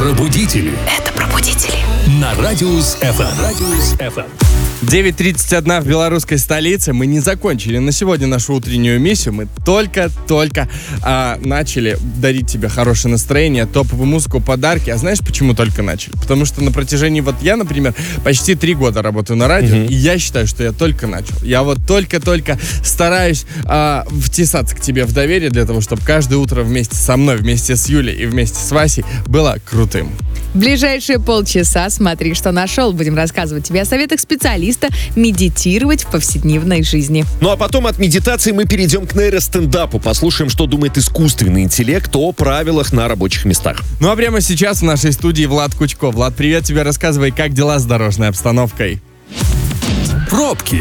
Пробудители. Это пробудители. На Радиус FM. 9:31 в белорусской столице. Мы не закончили на сегодня нашу утреннюю миссию. Мы только начали дарить тебе хорошее настроение, топовую музыку, подарки. А знаешь, почему только начали? Потому что на протяжении, я, например, почти 3 года работаю на радио, и я считаю, что я только начал. Я только стараюсь втесаться к тебе в доверие для того, чтобы каждое утро вместе со мной, вместе с Юлей и вместе с Васей было крутым. В ближайшие полчаса смотри, что нашел. Будем рассказывать тебе о советах специалиста медитировать в повседневной жизни. Ну а потом от медитации мы перейдем к нейростендапу. Послушаем, что думает искусственный интеллект о правилах на рабочих местах. Ну а прямо сейчас в нашей студии Влад Кучко. Влад, привет тебе. Рассказывай, как дела с дорожной обстановкой? Пробки.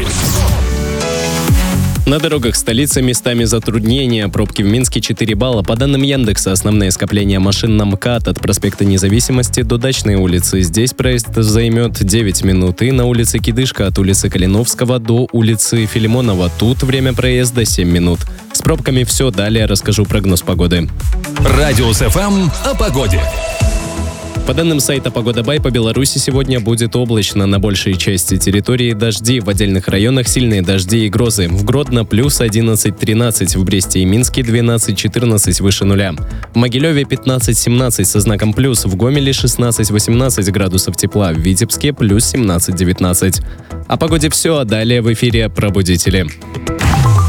На дорогах столицы местами затруднения. Пробки в Минске 4 балла. По данным Яндекса, основные скопления машин на МКАД от проспекта Независимости до Дачной улицы. Здесь проезд займет 9 минут. И на улице Кидышка от улицы Калиновского до улицы Филимонова. Тут время проезда 7 минут. С пробками все. Далее расскажу прогноз погоды. Радиус FM о погоде. По данным сайта «Погода.бай», по Беларуси сегодня будет облачно. На большей части территории дожди. В отдельных районах сильные дожди и грозы. В Гродно плюс 11-13, в Бресте и Минске 12-14 выше нуля. В Могилеве 15-17 со знаком плюс, в Гомеле 16-18 градусов тепла, в Витебске плюс 17-19. О погоде все, а далее в эфире «Пробудители».